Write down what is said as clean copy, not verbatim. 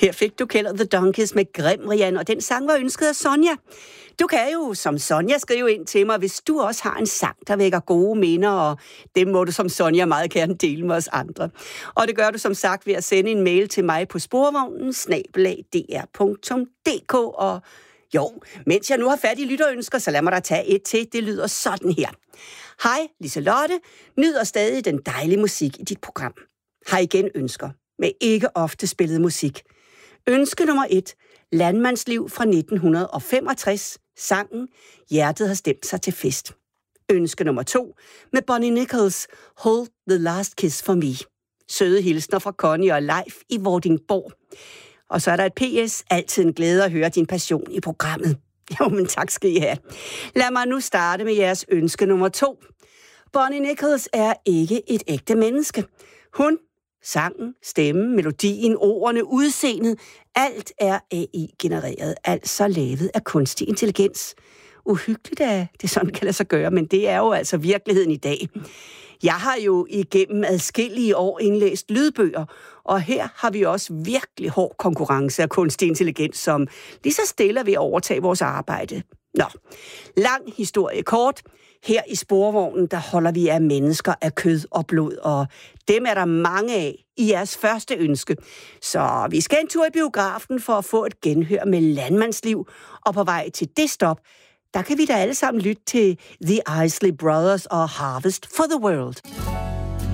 Her fik du Keld the Donkeys med Grimrian, og den sang var ønsket af Sonja. Du kan jo som Sonja skrive ind til mig, hvis du også har en sang, der vækker gode minder, og det må du som Sonja meget gerne dele med os andre. Og det gør du som sagt ved at sende en mail til mig på sporvognen@dr.dk. Og jo, mens jeg nu har fat i lytterønsker, så lad mig da tage et til. Det lyder sådan her. Hej, Liselotte. Nyder stadig den dejlige musik i dit program. Har igen ønsker, med ikke ofte spillet musik. Ønske nummer 1. Landmandsliv fra 1965. Sangen Hjertet har stemt sig til fest. Ønske nummer 2. Med Bonnie Nichols Hold the Last Kiss for Me. Søde hilsner fra Connie og Leif i Vordingborg. Og så er der et PS. Altid en glæde at høre din passion i programmet. Jo, men tak skal I have. Lad mig nu starte med jeres ønske nummer 2. Bonnie Nichols er ikke et ægte menneske. Hun, sangen, stemmen, melodien, ordene, udseendet, alt er AI-genereret, altså lavet af kunstig intelligens. Uhyggeligt, at det sådan kan lade sig gøre, men det er jo altså virkeligheden i dag. Jeg har jo igennem adskillige år indlæst lydbøger, og her har vi også virkelig hård konkurrence af kunstig intelligens, som lige så stille er ved at overtage vores arbejde. Nå, lang historie kort. Her i Sporvognen, der holder vi af mennesker af kød og blod, og dem er der mange af i jeres første ønske. Så vi skal en tur i biografen for at få et genhør med Landmandsliv, og på vej til det stop, der kan vi da alle sammen lytte til The Isley Brothers og Harvest for the World.